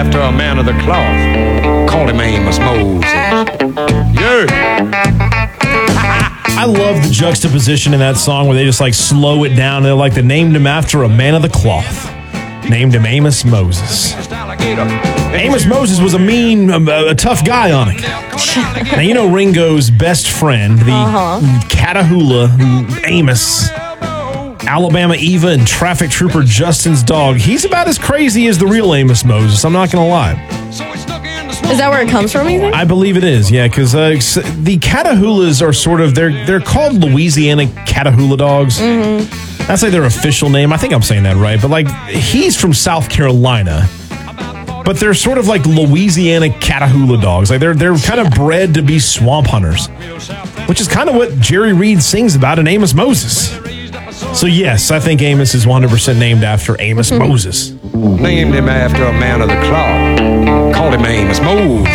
after a man of the cloth. Called him Amos Moses. Yeah. I love the juxtaposition in that song where they just like slow it down. They're like they named him after a man of the cloth. Named him Amos Moses. Amos Moses was a tough guy, Annika. Now, you know Ringo's best friend, the Catahoula Amos, Alabama Eva, and traffic trooper Justin's dog. He's about as crazy as the real Amos Moses, I'm not going to lie. Is that where it comes from, you think? I believe it is, yeah, because the Catahoulas are sort of, they're called Louisiana Catahoula dogs. Mm-hmm. That's like their official name. I think I'm saying that right. But like, he's from South Carolina. But they're sort of like Louisiana Catahoula dogs. Like they're kind of bred to be swamp hunters, which is kind of what Jerry Reed sings about in Amos Moses. So yes, I think Amos is 100% named after Amos Moses. Named him after a man of the cloth. Called him Amos Moses.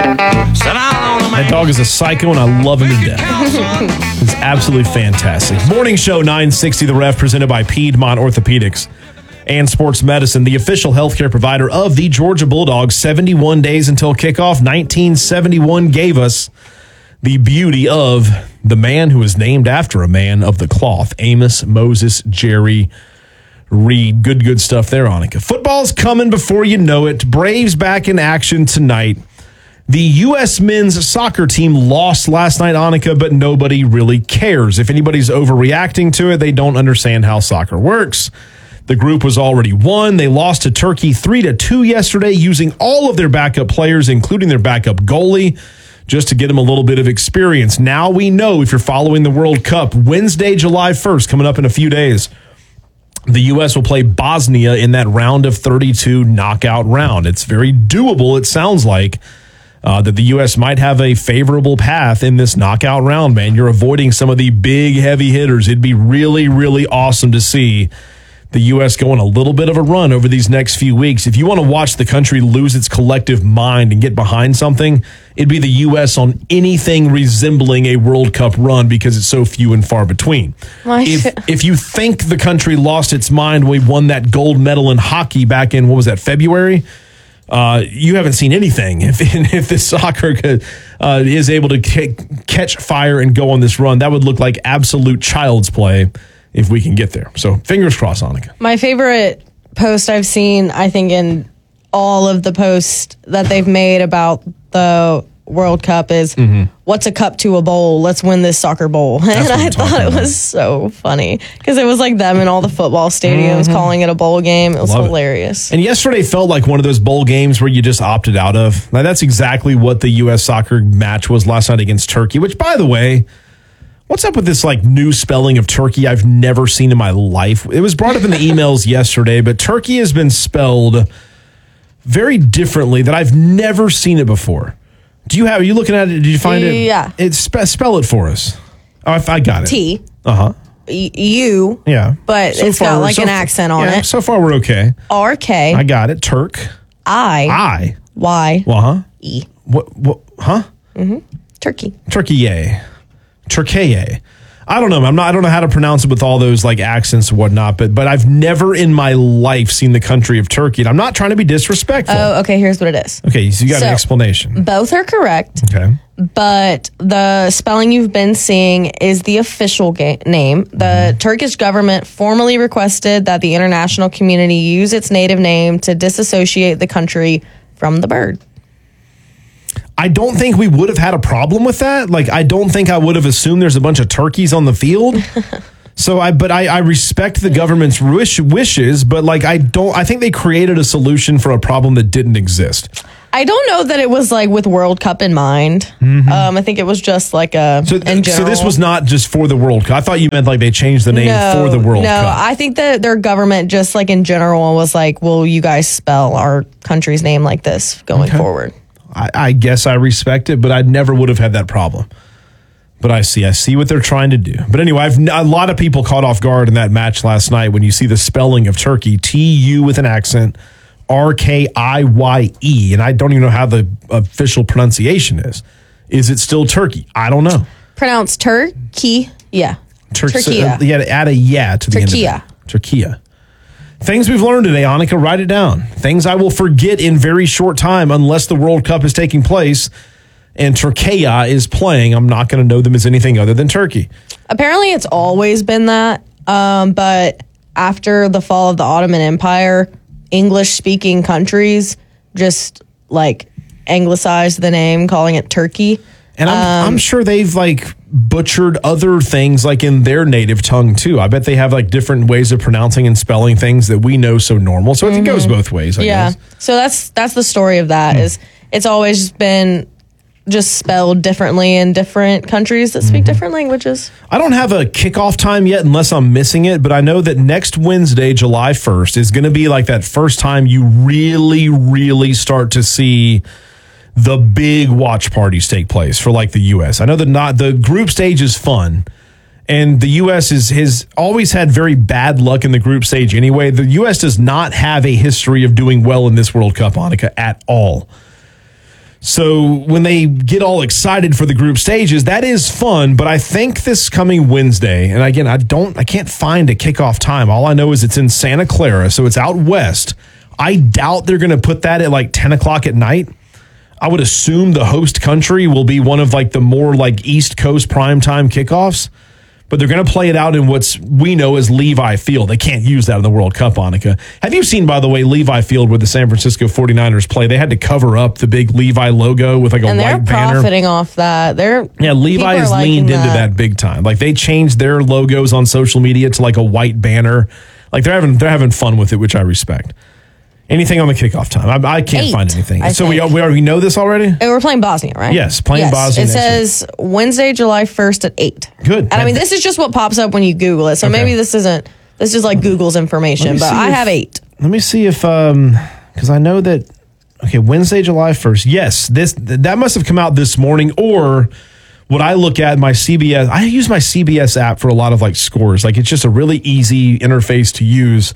That dog is a psycho, and I love him to death. It's absolutely fantastic. Morning Show 960 The Ref, presented by Piedmont Orthopedics and Sports Medicine, the official healthcare provider of the Georgia Bulldogs. 71 days until kickoff. 1971 gave us the beauty of the man who is named after a man of the cloth, Amos Moses Jerry Reed. Good stuff there, Annika. Football's coming before you know it. Braves back in action tonight. The U.S. men's soccer team lost last night, Annika, but nobody really cares. If anybody's overreacting to it, they don't understand how soccer works. The group was already won. They lost to Turkey 3-2 yesterday, using all of their backup players, including their backup goalie, just to get them a little bit of experience. Now we know, if you're following the World Cup, Wednesday, July 1st, coming up in a few days, the U.S. will play Bosnia in that round of 32 knockout round. It's very doable, it sounds like, that the U.S. might have a favorable path in this knockout round, man. You're avoiding some of the big, heavy hitters. It'd be really, really awesome to see the U.S. go on a little bit of a run over these next few weeks. If you want to watch the country lose its collective mind and get behind something, it'd be the U.S. on anything resembling a World Cup run, because it's so few and far between. If you think the country lost its mind when we won that gold medal in hockey back in, what was that, February? You haven't seen anything. If this soccer is able to catch fire and go on this run, that would look like absolute child's play if we can get there. So fingers crossed, Annika. My favorite post I've seen, I think, in all of the posts that they've made about the World Cup is, what's a cup to a bowl? Let's win this soccer bowl. And I thought it was so funny because it was like them in all the football stadiums calling it a bowl game. It was hilarious. And yesterday felt like one of those bowl games where you just opted out of. Like, that's exactly what the U.S. soccer match was last night against Turkey, which, by the way, what's up with this like new spelling of Turkey I've never seen in my life? It was brought up in the emails yesterday, but Turkey has been spelled very differently that I've never seen it before. Are you looking at it? Did you find it? Yeah. Spell it for us. Oh, I got it. T. U. Yeah. But it's got like an accent on it. So far, we're okay. R-K. I got it. Turk. Y. E. What? Huh? Turkey. Turkey. I don't know. I don't know how to pronounce it with all those like accents and whatnot, but I've never in my life seen the country of Turkey. And I'm not trying to be disrespectful. Oh, okay. Here's what it is. Okay, so you got an explanation. Both are correct. Okay. But the spelling you've been seeing is the official name. The Turkish government formally requested that the international community use its native name to disassociate the country from the bird. I don't think we would have had a problem with that. Like, I don't think I would have assumed there's a bunch of turkeys on the field. So I respect the government's wishes, but like, I think they created a solution for a problem that didn't exist. I don't know that it was like with World Cup in mind. I think it was just like in general. So this was not just for the World Cup. I thought you meant like they changed the name for the World Cup. No, I think that their government just like in general was like, will you guys spell our country's name like this going forward? I guess I respect it, but I never would have had that problem. But I see what they're trying to do. But anyway, a lot of people caught off guard in that match last night when you see the spelling of Turkey, T-U with an accent, R-K-I-Y-E. And I don't even know how the official pronunciation is. Is it still Turkey? I don't know. Pronounced Turkey, yeah. Turkey. You had to add a yeah to the end of it. Turkey. Things we've learned today, Annika, write it down. Things I will forget in very short time unless the World Cup is taking place and Turkey is playing. I'm not going to know them as anything other than Turkey. Apparently, it's always been that. But after the fall of the Ottoman Empire, English-speaking countries just like anglicized the name, calling it Turkey. And I'm sure they've like butchered other things like in their native tongue too. I bet they have like different ways of pronouncing and spelling things that we know so normal. So it goes both ways, I guess. So that's the story of that. Is it's always been just spelled differently in different countries that speak different languages. I don't have a kickoff time yet unless I'm missing it, but I know that next Wednesday, July 1st, is going to be like that first time you really, really start to see the big watch parties take place for like the U.S. I know that the group stage is fun, and the U.S. has always had very bad luck in the group stage anyway. The U.S. does not have a history of doing well in this World Cup, Annika, at all. So when they get all excited for the group stages, that is fun. But I think this coming Wednesday, and again, I can't find a kickoff time. All I know is it's in Santa Clara, so it's out west. I doubt they're going to put that at like 10 o'clock at night. I would assume the host country will be one of like the more like East Coast primetime kickoffs, but they're going to play it out in what's we know as Levi Field. They can't use that in the World Cup, Annika. Have you seen, by the way, Levi Field where the San Francisco 49ers play? They had to cover up the big Levi logo with like a white banner. And they're profiting off that. Levi has leaned into that big time. Like they changed their logos on social media to like a white banner. Like they're having fun with it, which I respect. Anything on the kickoff time? I can't find anything. So we already know this already? And we're playing Bosnia, right? Yes, playing Bosnia. It says Wednesday, July 1st at 8. Good. And I mean, this is just what pops up when you Google it. So maybe this is like Google's information, but I have 8. Let me see if, because I know that, Wednesday, July 1st. Yes, that must have come out this morning, or what I look at my CBS, I use my CBS app for a lot of like scores. Like it's just a really easy interface to use.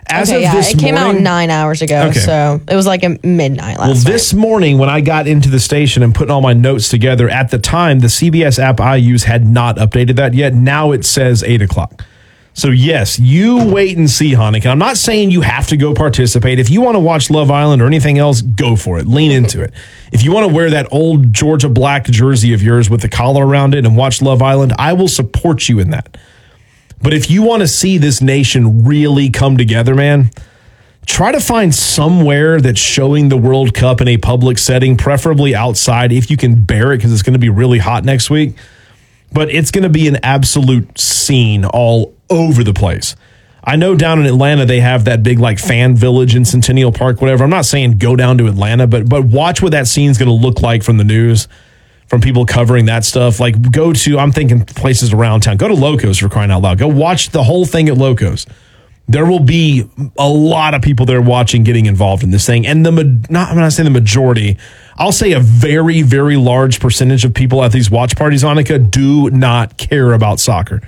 It came out 9 hours ago, so it was like at midnight last night. Well, this morning when I got into the station and putting all my notes together, at the time, the CBS app I use had not updated that yet. Now it says 8 o'clock. So, yes, you wait and see, Hanukkah. I'm not saying you have to go participate. If you want to watch Love Island or anything else, go for it. Lean into it. If you want to wear that old Georgia black jersey of yours with the collar around it and watch Love Island, I will support you in that. But if you want to see this nation really come together, man, try to find somewhere that's showing the World Cup in a public setting, preferably outside if you can bear it, because it's going to be really hot next week. But it's going to be an absolute scene all over the place. I know down in Atlanta, they have that big like fan village in Centennial Park, whatever. I'm not saying go down to Atlanta, but watch what that scene's going to look like from the news, from people covering that stuff. Like I'm thinking places around town. Go to Locos, for crying out loud. Go watch the whole thing at Locos. There will be a lot of people there watching, getting involved in this thing. And I'm not saying the majority. I'll say a very, very large percentage of people at these watch parties, Annika, do not care about soccer.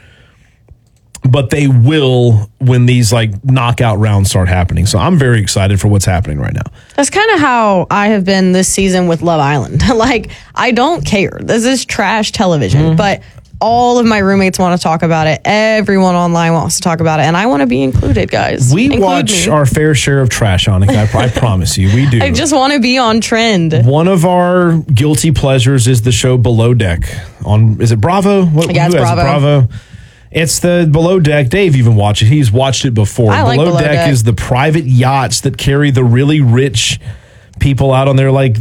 But they will when these like knockout rounds start happening. So I'm very excited for what's happening right now. That's kind of how I have been this season with Love Island. Like, I don't care. This is trash television, but all of my roommates want to talk about it. Everyone online wants to talk about it, and I want to be included, guys. We watch our fair share of trash, Annika. I promise you, we do. I just want to be on trend. One of our guilty pleasures is the show Below Deck. Is it Bravo? It's Bravo. It's the Below Deck. Dave even watched it. He's watched it before. Below Deck is the private yachts that carry the really rich people out on their like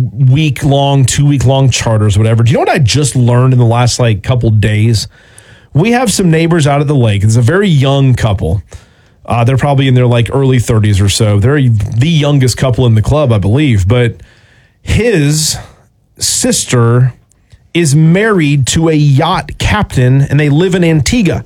2-week-long charters, whatever. Do you know what I just learned in the last like couple days? We have some neighbors out at the lake. It's a very young couple. They're probably in their like early 30s or so. They're the youngest couple in the club, I believe. But his sister is married to a yacht captain, and they live in Antigua.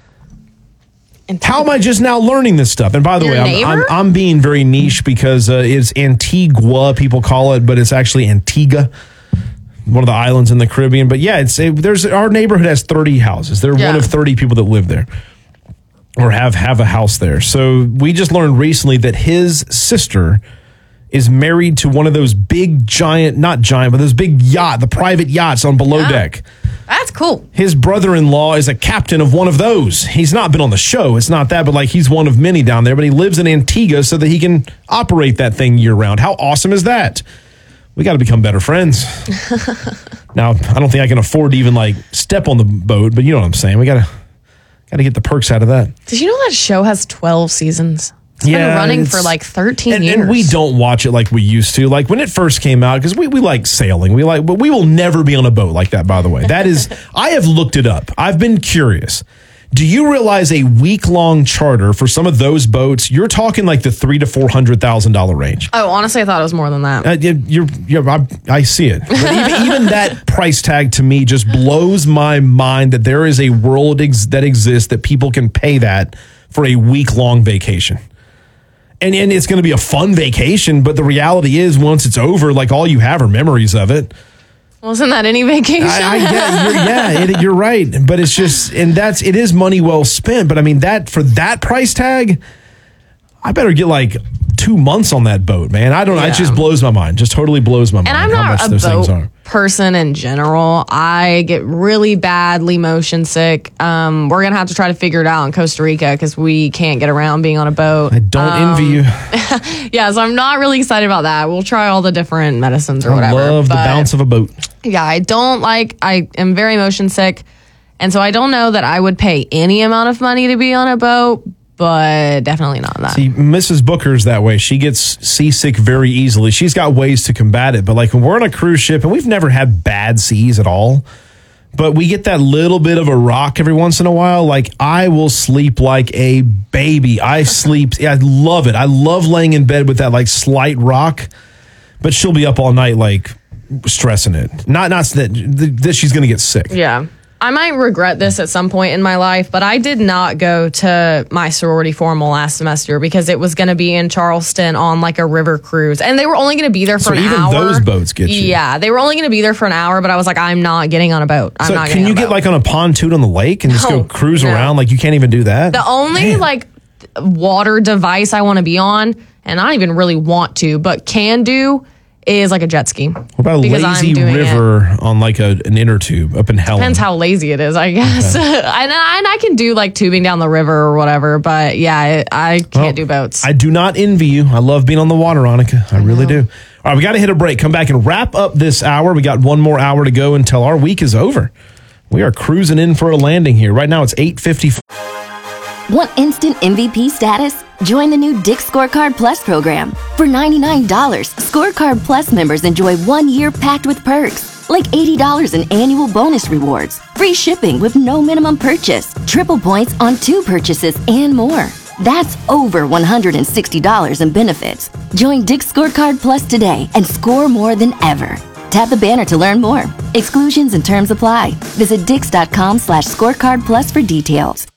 How am I just now learning this stuff? And by the way, I'm being very niche because it's Antigua, people call it, but it's actually Antigua, one of the islands in the Caribbean. But yeah, our neighborhood has 30 houses. They're one of 30 people that live there or have a house there. So we just learned recently that his sister is married to one of those big, giant, not giant, but those big the private yachts on Below Deck. That's cool. His brother-in-law is a captain of one of those. He's not been on the show. It's not that, but like he's one of many down there. But he lives in Antigua so that he can operate that thing year-round. How awesome is that? We got to become better friends. Now, I don't think I can afford to even like step on the boat, but you know what I'm saying. We got to get the perks out of that. Did you know that show has 12 seasons? It's been running for like 13 years. And we don't watch it like we used to. Like when it first came out, because we like sailing. But we will never be on a boat like that, by the way. That is, I have looked it up. I've been curious. Do you realize a week-long charter for some of those boats, you're talking like the $300,000 to $400,000 range? Oh, honestly, I thought it was more than that. I see it. But even that price tag to me just blows my mind that there is a world that exists that people can pay that for a week-long vacation. And it's going to be a fun vacation, but the reality is once it's over, like all you have are memories of it. Wasn't that any vacation? You're right. But it's just, it is money well spent. But I mean, for that price tag, I better get like 2 months on that boat, man. I don't know. It just blows my mind. Just totally blows my mind. And I'm not a boat person in general. I get really badly motion sick. We're going to have to try to figure it out in Costa Rica because we can't get around being on a boat. I don't envy you. Yeah, so I'm not really excited about that. We'll try all the different medicines or whatever. I love the bounce of a boat. Yeah, I am very motion sick. And so I don't know that I would pay any amount of money to be on a boat, but definitely not that. See, Mrs. Booker's that way. She gets seasick very easily. She's got ways to combat it. But like when we're on a cruise ship, and we've never had bad seas at all, but we get that little bit of a rock every once in a while. Like I will sleep like a baby. I love it. I love laying in bed with that like slight rock, but she'll be up all night like stressing it. Not that she's going to get sick. Yeah. I might regret this at some point in my life, but I did not go to my sorority formal last semester because it was going to be in Charleston on like a river cruise. And they were only going to be there for an hour. So even those boats get you. Yeah, they were only going to be there for an hour, but I was like, I'm not getting on a boat. Can you get like on a pontoon on the lake and just go cruise around? Like you can't even do that? The only like water device I want to be on, and I don't even really want to, but can do, is like a jet ski. What about a lazy river on like an inner tube up in Helen? Depends how lazy it is, I guess. Okay. and I can do like tubing down the river or whatever, but yeah, I can't do boats. I do not envy you. I love being on the water, Annika. I really do. All right, we got to hit a break. Come back and wrap up this hour. We got one more hour to go until our week is over. We are cruising in for a landing here. Right now it's 8:54. Want instant MVP status? Join the new Dick's Scorecard Plus program. For $99, Scorecard Plus members enjoy 1 year packed with perks, like $80 in annual bonus rewards, free shipping with no minimum purchase, triple points on 2 purchases, and more. That's over $160 in benefits. Join Dick's Scorecard Plus today and score more than ever. Tap the banner to learn more. Exclusions and terms apply. Visit dix.com/scorecard plus for details.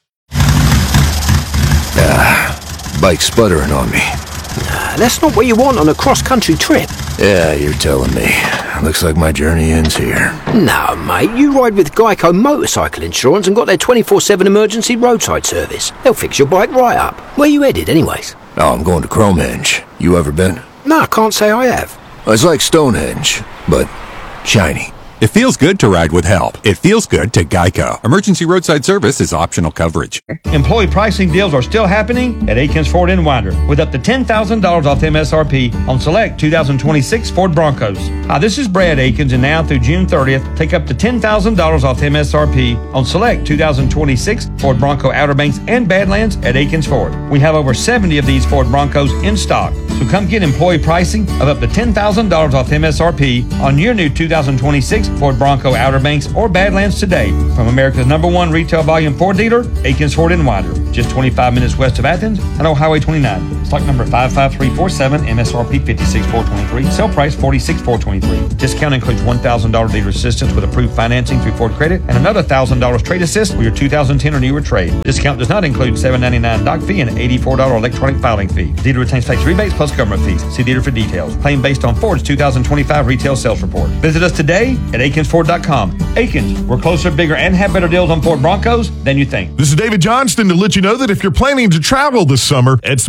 Bike sputtering on me. That's not what you want on a cross-country trip. Yeah, you're telling me. Looks like my journey ends here. No, mate, you ride with Geico Motorcycle Insurance and got their 24/7 emergency roadside service. They'll fix your bike right up. Where you headed, anyways? Oh, I'm going to Cromenge. You ever been? No, I can't say I have. It's like Stonehenge, but shiny. It feels good to ride with help. It feels good to Geico. Emergency roadside service is optional coverage. Employee pricing deals are still happening at Akins Ford in Winder with up to $10,000 off MSRP on select 2026 Ford Broncos. Hi, this is Brad Akins, and now through June 30th, take up to $10,000 off MSRP on select 2026 Ford Bronco Outer Banks and Badlands at Akins Ford. We have over 70 of these Ford Broncos in stock, so come get employee pricing of up to $10,000 off MSRP on your new 2026 Ford Bronco Outer Banks or Badlands today from America's #1 retail volume Ford dealer, Akins Ford in Winder, just 25 minutes west of Athens and on Highway 29. Stock number 55347, MSRP $56,423, sale price $46,423. Discount includes $1,000 dealer assistance with approved financing through Ford Credit and another $1,000 trade assist with your 2010 or newer trade. Discount does not include $7.99 doc fee and $84 electronic filing fee. Dealer retains tax rebates plus government fees. See dealer for details. Claim based on Ford's 2025 retail sales report. Visit us today at AkinsFord.com. Akins, we're closer, bigger, and have better deals on Ford Broncos than you think. This is David Johnston to let you know that if you're planning to travel this summer, Ed Smith and his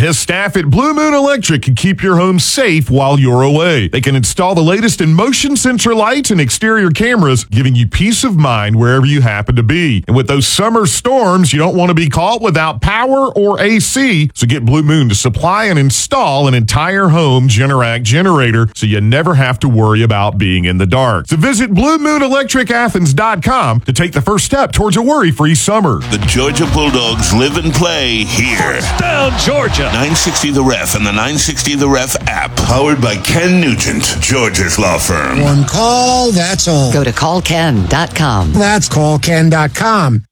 area, staff at Blue Moon Electric can keep your home safe while you're away. They can install the latest in motion sensor lights and exterior cameras, giving you peace of mind wherever you happen to be. And with those summer storms, you don't want to be caught without power or AC, so get Blue Moon to supply and install an entire home Generac generator so you never have to worry about being in the dark. So visit BlueMoonElectricAthens.com to take the first step towards a worry-free summer. The Georgia Bulldogs live and play here. Down Georgia. 960 The Ref and the 960 The Ref app. Powered by Ken Nugent, Georgia's law firm. One call, that's all. Go to callken.com. That's callken.com.